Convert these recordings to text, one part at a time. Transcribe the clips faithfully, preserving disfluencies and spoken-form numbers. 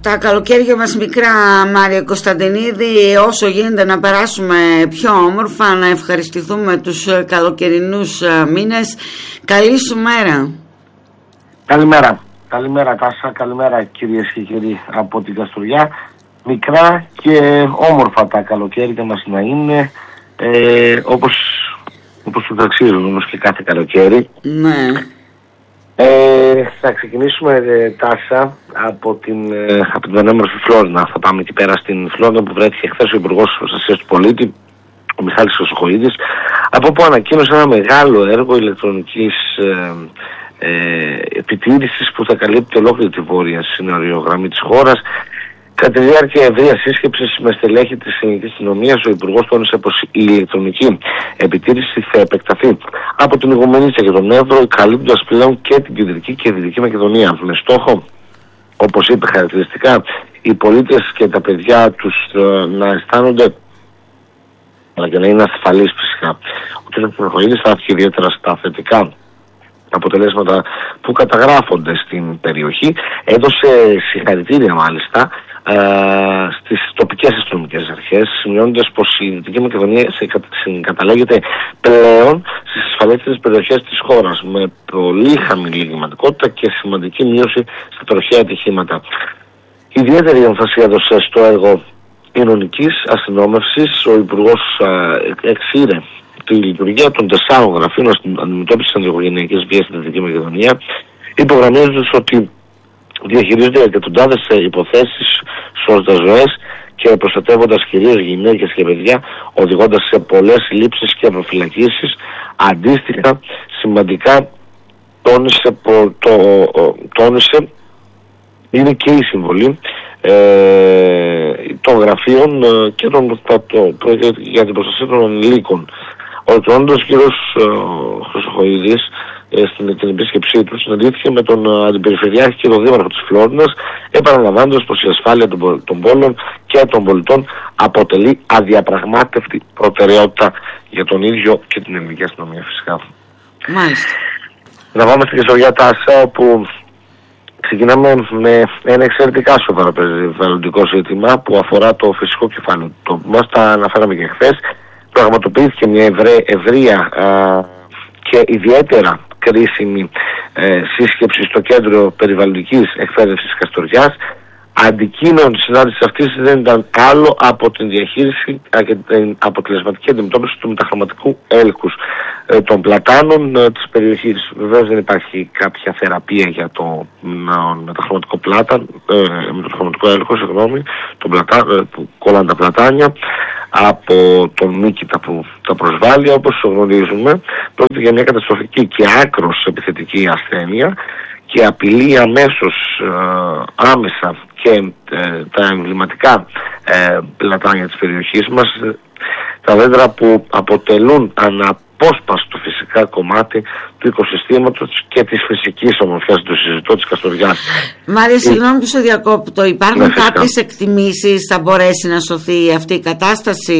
τα καλοκαίρια μας μικρά, Μάρια Κωνσταντινίδη, όσο γίνεται να περάσουμε πιο όμορφα, να ευχαριστηθούμε τους καλοκαιρινούς μήνες. Καλή σου μέρα. Καλημέρα. Καλημέρα Τάσα, καλημέρα κυρίες και κύριοι από την Καστοριά. Μικρά και όμορφα τα καλοκαίρια μας να είναι, ε, όπως, όπως του αξίζουν όμως και κάθε καλοκαίρι. Ναι. Ε, θα ξεκινήσουμε, ε, Τάσα, από την, ε, από την πανέμορφη Φλόρινα. Θα πάμε εκεί πέρα στην Φλόρινα που βρέθηκε χθες ο Υπουργός Προστασίας του Πολίτη, ο Μιχάλης Χρυσοχοΐδης, από όπου ανακοίνωσε ένα μεγάλο έργο ηλεκτρονικής ε, ε, επιτήρησης που θα καλύπτει ολόκληρη τη βόρεια συνοριογραμμή της χώρας. Κατά τη διάρκεια ευρείας σύσκεψης με στελέχη της Ελληνικής Αστυνομίας, ο Υπουργός τόνισε πως η ηλεκτρονική επιτήρηση θα επεκταθεί από την Ιγουμενίτσα και τον Εύρο, καλύπτοντας πλέον και την Κεντρική και Δυτική Μακεδονία. Με στόχο, όπως είπε χαρακτηριστικά, οι πολίτες και τα παιδιά τους να αισθάνονται, αλλά και να είναι ασφαλείς φυσικά. Ο κ. Χρυσοχοΐδης στάθηκε ιδιαίτερα στα θετικά αποτελέσματα που καταγράφονται στην περιοχή. Έδωσε συγχαρητήρια μάλιστα ε, στις τοπικές αστυνομικές αρχές, σημειώνοντας πως η Δυτική Μακεδονία συγκαταλέγεται πλέον στις ασφαλέστερες περιοχές της χώρας, με πολύ χαμηλή εγκληματικότητα και σημαντική μείωση στα τροχαία ατυχήματα. Ιδιαίτερη έμφαση έδωσε στο έργο κοινωνικής αστυνόμευσης. Ο Υπουργός ε, εξήρε τη λειτουργία των τεσσάρων γραφείων αντιμετώπισης ενδοοικογενειακής βίας στην Δυτική Μακεδονία, υπογραμμίζοντας ότι διαχειρίζονται εκατοντάδες υποθέσεις, σώζοντας ζωές και προστατεύοντας κυρίως γυναίκες και παιδιά, οδηγώντας σε πολλές λήψεις και προφυλακίσεις. Αντίστοιχα, σημαντικά τόνισε, το, τόνισε είναι και η συμβολή ε, των γραφείων ε, και των, το, το, για την προστασία των ανηλίκων. Ολοκληρώνοντας, ο κ. Χρυσοχοΐδης ε, στην την επίσκεψή του συναντήθηκε με τον Αντιπεριφερειάρχη και τον Δήμαρχο της Φλόρινας, επαναλαμβάνοντας πως η ασφάλεια των, των πόλεων και των πολιτών αποτελεί αδιαπραγμάτευτη προτεραιότητα για τον ίδιο και την ελληνική αστυνομία φυσικά. Μάλιστα. Να πάμε στην Καστοριά, Τάσα, όπου ξεκινάμε με ένα εξαιρετικά σοβαρό περιβαλλοντικό ζήτημα που αφορά το φυσικό κεφάλαιο. Το μας τα αναφέραμε και χθες. Πραγματοποιήθηκε μια ευρεία α, και ιδιαίτερα κρίσιμη ε, σύσκεψη στο Κέντρο Περιβαλλοντικής Εκπαίδευσης Καστοριάς. Αντικείμενο της συνάντησης αυτής δεν ήταν άλλο από την διαχείριση και την αποτελεσματική αντιμετώπιση του μεταχρωματικού έλκους ε, των πλατάνων ε, της περιοχής. Βεβαίως δεν υπάρχει κάποια θεραπεία για το ε, μεταχρωματικό πλάταν, ε, μεταχρωματικό έλκο, συγγνώμη, τον πλατά, ε, που κόλλαν τα πλατάνια από τον Μίκητα που τα προσβάλλει. Όπως γνωρίζουμε, πρόκειται για μια καταστροφική και άκρως επιθετική ασθένεια και απειλεί αμέσως ε, άμεσα και ε, τα εμβληματικά ε, πλατάνια της περιοχής μας, τα δέντρα που αποτελούν αναπόσπαστο φυσικά κομμάτι του οικοσυστήματος και της φυσικής ομορφιάς, του συζητώ της Καστοριάς. Μάρια, συγγνώμη που σε διακόπτω, υπάρχουν ναι, κάποιες εκτιμήσεις, θα μπορέσει να σωθεί αυτή η κατάσταση?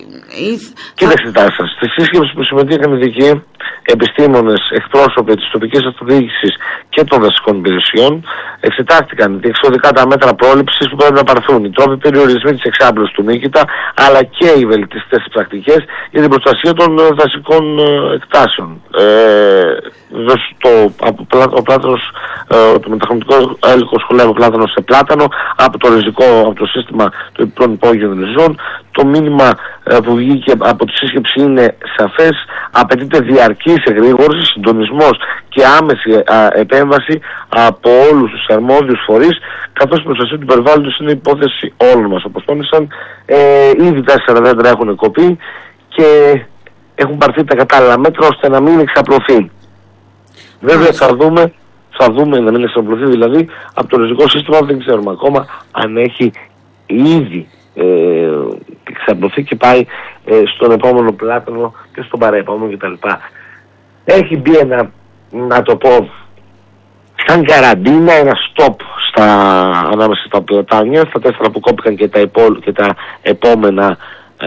Κοίταξε, Τάσα, στη σύσκεψη που συμμετείχαν ειδικοί επιστήμονες, εκπρόσωποι της τοπικής αυτοδιοίκησης και των δασικών υπηρεσιών, εξετάστηκαν διεξοδικά τα μέτρα πρόληψης που πρέπει να πάρθουν, οι τρόποι περιορισμοί της εξάπλωσης του Μίκητα, αλλά και οι βελτιστές πρακτικές για την προστασία των δασικών εκτάσεων. Ε, το, από, ο πλάτανος, ε, το μεταχρωματικό έλκο σχολεύει πλάτανο σε πλάτανο, από το ριζικό, από το σύστημα των υπών υπόγειων ριζών. Το μήνυμα ε, που βγήκε από τη σύσκεψη είναι σαφές. Απαιτείται διαρκής εγρήγορση, συντονισμός και άμεση α, επέμβαση από όλους τους αρμόδιους φορείς, καθώς η προστασία του περιβάλλοντος είναι υπόθεση όλων μας. Όπως τόνισαν, ε, ήδη τέσσερα δέντρα έχουν κοπεί και έχουν πάρθει τα κατάλληλα μέτρα ώστε να μην εξαπλωθεί. Βέβαια θα δούμε, θα δούμε να μην εξαπλωθεί δηλαδή από το ριζικό σύστημα, δεν ξέρουμε ακόμα αν έχει ήδη ε, εξαπλωθεί και πάει ε, στον επόμενο πλάτανο και στον παραεπόμενο κτλ. Έχει μπει ένα, να το πω, σαν καραντίνα, ένα stop στα, ανάμεσα στα πλατάνια, στα τέσσερα που κόπηκαν και τα, υπό, και τα επόμενα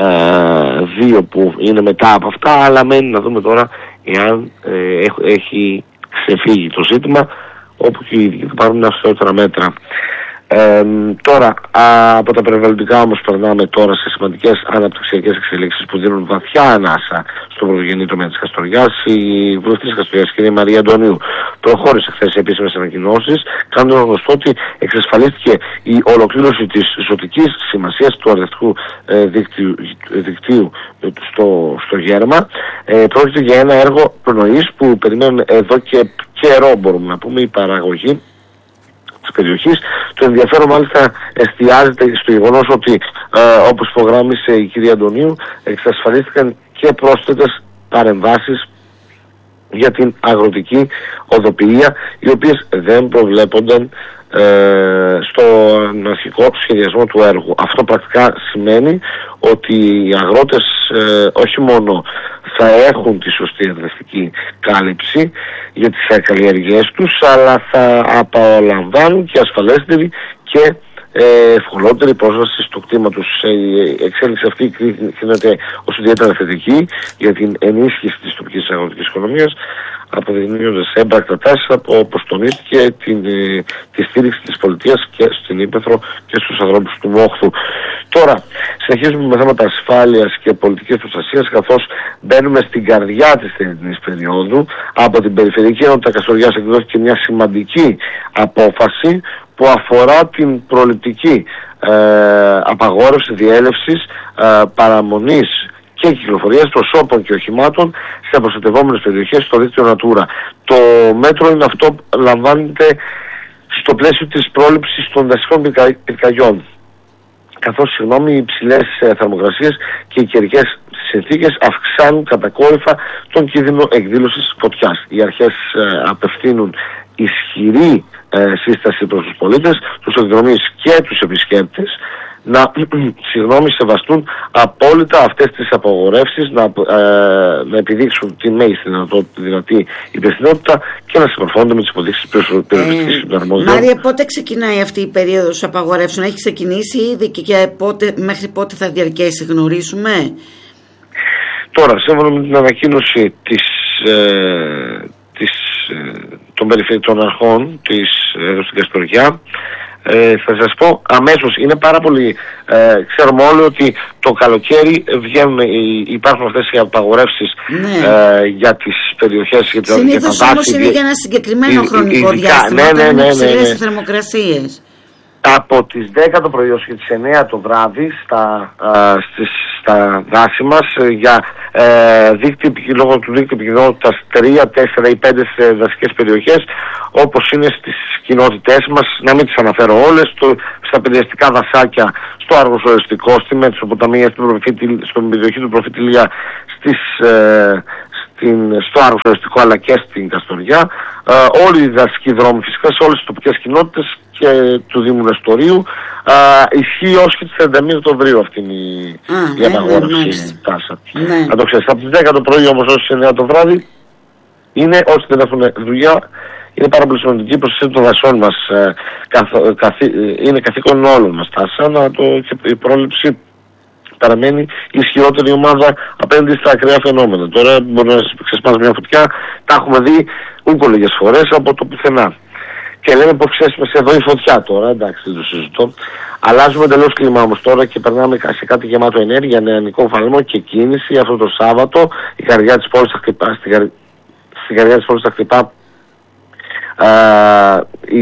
ε, δύο που είναι μετά από αυτά, αλλά μένει να δούμε τώρα εάν ε, έχ, έχει ξεφύγει το ζήτημα, όπου και οι ειδικοί θα πάρουν αυστηρότερα μέτρα. Ε, τώρα, α, από τα περιβαλλοντικά όμως περνάμε τώρα σε σημαντικές αναπτυξιακές εξελίξεις που δίνουν βαθιά ανάσα στον πρωτογενή τομέα της Καστοριάς. Η βουλευτής της Καστοριάς, κυρία Μαρία Αντωνίου, προχώρησε χθες σε επίσημες ανακοινώσεις, κάνοντας γνωστό ότι εξασφαλίστηκε η ολοκλήρωση της ζωτικής σημασίας του αρδευτικού ε, δικτύου, δικτύου στο, στο Γέρμα. Ε, πρόκειται για ένα έργο προνοής που περιμένουν εδώ και καιρό, μπορούμε να πούμε, η παραγωγή της περιοχής. Το ενδιαφέρον μάλιστα εστιάζεται στο γεγονός ότι ε, όπως υπογράμμισε η κυρία Αντωνίου, εξασφαλίστηκαν και πρόσθετες παρεμβάσεις για την αγροτική οδοποιία, οι οποίες δεν προβλέπονταν ε, στον αρχικό σχεδιασμό του έργου. Αυτό πρακτικά σημαίνει ότι οι αγρότες ε, όχι μόνο θα έχουν τη σωστή αρδευτική κάλυψη για τις καλλιεργίες τους, αλλά θα απολαμβάνουν και ασφαλέστερη και ε, ευκολότερη πρόσβαση στο κτήμα τους. Η εξέλιξη αυτή κρίνεται ως ιδιαίτερα θετική για την ενίσχυση της τοπικής αγροτικής οικονομίας, αποδεικνύοντας έμπρακτα τάση, όπως τονίστηκε, την, τη στήριξη της πολιτείας και στην Ύπαιθρο και στους ανθρώπους του Μόχθου. Τώρα, συνεχίζουμε με θέματα ασφάλειας και πολιτικής προστασίας, καθώς μπαίνουμε στην καρδιά της θερινής περίοδου. Από την Περιφερειακή Ενότητα Καστοριάς εκδόθηκε μια σημαντική απόφαση που αφορά την προληπτική ε, απαγόρευση διέλευσης, ε, παραμονής και κυκλοφορίας προσώπων και οχημάτων σε προστατευόμενες περιοχές στο δίκτυο Natura. Το μέτρο είναι αυτό, λαμβάνεται στο πλαίσιο της πρόληψης των δασικών πυρκαγιών, καθώς συγγνώμη, οι υψηλές ε, θερμοκρασίες και οι καιρικές συνθήκες αυξάνουν κατακόρυφα τον κίνδυνο εκδήλωσης φωτιάς. Οι αρχές ε, απευθύνουν ισχυρή ε, σύσταση προς τους πολίτες, τους εκδρομείς και τους επισκέπτες να συγγνώμη, σεβαστούν απόλυτα αυτές τις απαγορεύσεις, να, ε, να επιδείξουν τη μέγιστη δυνατή υπευθυνότητα και να συμμορφώνονται με τις υποδείξεις περιοριστικής συνταρμόδιας. Μάρια, πότε ξεκινάει αυτή η περίοδος απαγορεύσεων? Έχει ξεκινήσει ήδη και, και πότε, μέχρι πότε θα διαρκέσει, γνωρίζουμε? Τώρα, σύμφωνα με την ανακοίνωση της, ε, της, ε, των περιφερειακών αρχών της, εδώ στην Καστοριά, Ε, θα σας πω αμέσως, είναι πάρα πολύ, ε, ξέρουμε όλοι ότι το καλοκαίρι βγαίνουν, υπάρχουν αυτές οι απαγορεύσεις, ναι, ε, για τις περιοχές, για τα δάση. Συνήθως όμως είναι για ένα συγκεκριμένο η, χρονικό η, διάστημα, ναι, ναι, ναι, ναι, ναι, ναι. Οι θερμοκρασίες. Από τις δέκα το πρωί και τις εννέα το βράδυ στα, α, στις, στα δάση μας, για ε, δίκτυο, λόγω του δίκτυου επικοινωνότητας τρία, τέσσερα ή πέντε σε δασικές περιοχές, όπως είναι στις κοινότητές μας, να μην τις αναφέρω όλες, στο, στα παιδιαστικά δασάκια, στο Αργοσοριστικό, στη Μέτσοποταμία, στην, στην περιοχή του Προφήτη Ηλία, στις, ε, στην, στο Αργοσοριστικό αλλά και στην Καστοριά, ε, όλοι οι δασικοί δρόμοι φυσικά σε όλες τις τοπικές κοινότητες και του Δήμου Νεστορίου. Ισχύει ως και τις τριάντα μία Οκτωβρίου αυτή η, η απαγόρευση τάσα. Ναι. Να το ξέρεις. Από τις δέκα το πρωί όμως ως τις εννέα το βράδυ είναι όσοι δεν έχουν δουλειά. Είναι πάρα πολύ σημαντική η προστασία των δασών μας. Ε, καθ, καθ, είναι καθήκον όλων μας τάσα. Να το, και η πρόληψη παραμένει η ισχυρότερη ομάδα απέναντι στα ακραία φαινόμενα. Τώρα μπορεί να ξεσπάσει μια φωτιά. Τα έχουμε δει ούκο λίγες φορές από το πουθενά. Και λέμε πως ξέσπασε εδώ η φωτιά τώρα, εντάξει, δεν το συζητώ. Αλλάζουμε εντελώς κλίμα όμως τώρα και περνάμε σε κάτι γεμάτο ενέργεια, νεανικό φαλμό και κίνηση. Αυτό το Σάββατο η καρδιά της πόλης θα χτυπά, στην, καρ... στην καρδιά της πόλης θα χτυπά α, η...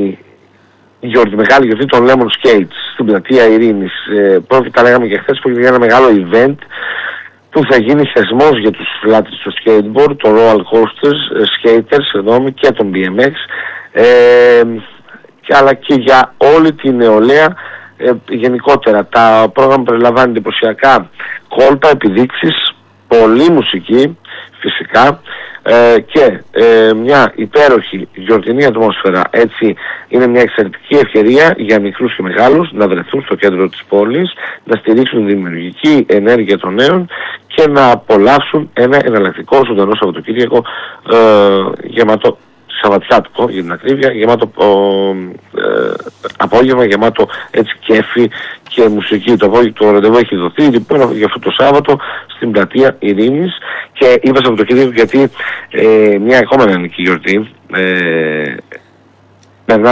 η γιορτή, μεγάλη γιορτή των Lemon Skates στην πλατεία Ειρήνης. Ε, πρόκειται, λέγαμε και χθες, πρόκειται για ένα μεγάλο event που θα γίνει θεσμός για τους λάτρεις του skateboard, των roller coasters, skaters εδώ, και των μπι εμ εξ. Ε, αλλά και για όλη την νεολαία ε, γενικότερα. Τα πρόγραμμα περιλαμβάνει εντυπωσιακά κόλπα, επιδείξεις, πολλή μουσική φυσικά ε, και ε, μια υπέροχη γιορτινή ατμόσφαιρα. Έτσι είναι μια εξαιρετική ευκαιρία για μικρούς και μεγάλους να βρεθούν στο κέντρο της πόλης, να στηρίξουν τη δημιουργική ενέργεια των νέων και να απολαύσουν ένα εναλλακτικό ζωντανό Σαββατοκύριακο ε, γεμάτο Σαββατιάτικο, για την ακρίβεια, γεμάτο ο, ε, απόγευμα, γεμάτο έτσι κέφι και μουσική. Το, το ραντεβού έχει δοθεί λοιπόν για αυτό το Σάββατο στην πλατεία Ειρήνης. Και είπα Σαββατοκύριακο γιατί ε, μια ακόμα νεανική γιορτή, ε, περνάμε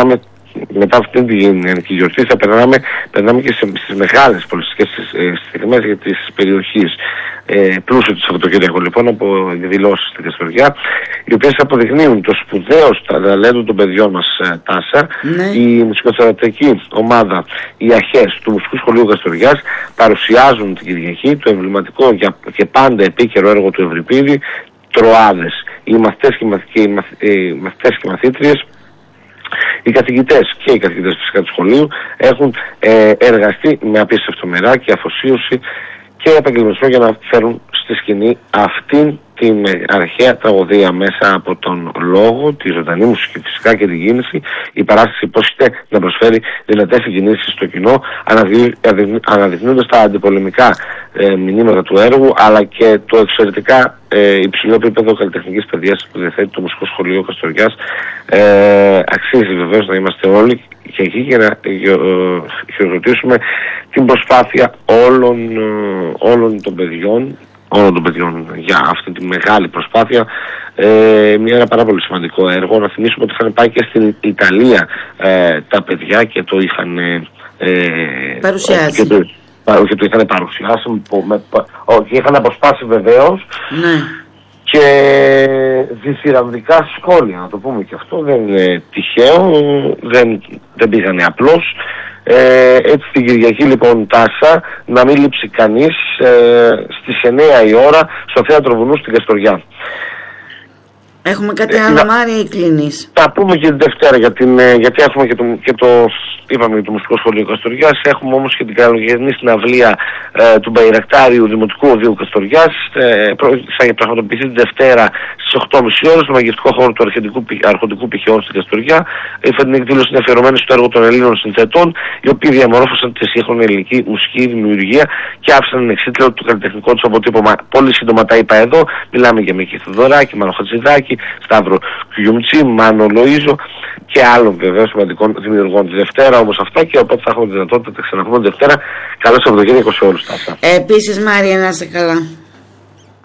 μετά αυτή την ελληνική γιορτή θα περνάμε, περνάμε και στις μεγάλες πολιτιστικές στιγμές για τις περιοχές. Ε, πλούσιο του Σαββατοκύριακο λοιπόν από δηλώσεις στην Καστοριά, οι οποίες αποδεικνύουν το σπουδαίο ταλέντο των παιδιών μας, ε, Τάσα. Ναι. Η μουσικοθεατρική ομάδα, οι αρχές του Μουσικού Σχολείου Καστοριάς παρουσιάζουν την Κυριακή το εμβληματικό για, και πάντα επίκαιρο έργο του Ευρυπίδη, Τροάδες. Οι μαθητές και, μαθ, και, οι μαθ, οι μαθητές και μαθήτριες, οι καθηγητές και οι καθηγητές φυσικά του σχολείου έχουν ε, εργαστεί με απίστευτο μεράκι, αφοσίωση και επαγγελματισμό για να φέρουν στη σκηνή αυτήν την αρχαία τραγωδία μέσα από τον λόγο, τη ζωντανή μουσική φυσικά και την κίνηση. Η παράσταση υπόσχεται να προσφέρει δυνατές συγκινήσεις στο κοινό, αναδεικνύοντας τα αντιπολεμικά ε, μηνύματα του έργου, αλλά και το εξαιρετικά ε, υψηλό επίπεδο καλλιτεχνικής παιδείας που διαθέτει το Μουσικό Σχολείο Καστοριάς. Ε, αξίζει βεβαίως να είμαστε όλοι και εκεί για να χειροκροτήσουμε την προσπάθεια όλων, όλων των παιδιών, όλων των παιδιών για αυτή τη μεγάλη προσπάθεια. Ε, μια, ένα πάρα πολύ σημαντικό έργο. Να θυμίσουμε ότι είχαν πάει και στην Ιταλία ε, τα παιδιά και το είχαν ε, παρουσιάσει. Και το, και το είχαν παρουσιάσει με, και είχαν αποσπάσει βεβαίως. Ναι. Και διθυραμβικά σχόλια, να το πούμε και αυτό, δεν είναι τυχαίο, δεν, δεν πήγανε απλώς. Ε, έτσι την Κυριακή λοιπόν, Τάσα, να μην λείψει κανείς, ε, στις εννιά η ώρα στο Θέατρο Βουνού στην Καστοριά. Έχουμε κάτι άλλο, ε, Μάρια, ή κλείνεις? Θα πούμε και την Δευτέρα, για την, γιατί έχουμε και το, και το, είπαμε για το Μουσικό Σχολείο Καστοριάς, έχουμε όμως και την καλοκαιρινή συναυλία ε, του Μπαϊρακτάριου Δημοτικού Οδείου Καστοριάς. Ε, θα πραγματοποιηθεί την Δευτέρα στις οκτώ και μισή ώρα στο μαγευτικό χώρο του Αρχοντικού Πηχαιών στην Καστοριά. Η φετινή εκδήλωση είναι αφιερωμένη στο έργο των Ελλήνων συνθετών, οι οποίοι διαμορφώσαν τη σύγχρονη ελληνική μουσική δημιουργία και άφησαν εξίτλο του καλλιτεχνικό του αποτύπωμα. Πολύ σύντομα τα είπα εδώ. Μιλάμε για Μίκη Θεοδωράκη, Μάνο Χατζηδάκη, Σταύρο Κιουμτσί, Μάνο Λοΐζο και άλλων βεβαίως σημαντικών δημιουργών. Τη Δευτέρα όμως αυτά, και οπότε θα έχουμε τη δυνατότητα να τα ξαναπούμε τη Δευτέρα. Καλό Σαββατοκύριακο σε όλους. Επίσης, Μάρια, να είσαι καλά.